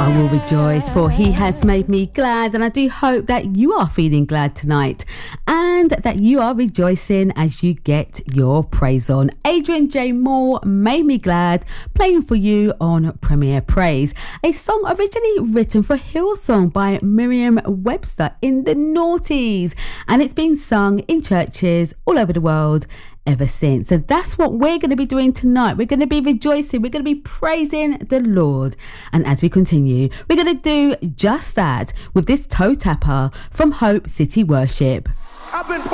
I will rejoice, for he has made me glad. And I do hope that you are feeling glad tonight and that you are rejoicing as you get your praise on. Adrian J. Moore, Made Me Glad, playing for you on Premier Praise. A song originally written for Hillsong by Miriam Webster in the noughties. And it's been sung in churches all over the world ever since. And that's what we're going to be doing tonight. We're going to be rejoicing. We're going to be praising the Lord. And as we continue, we're going to do just that with this toe tapper from Hope City Worship.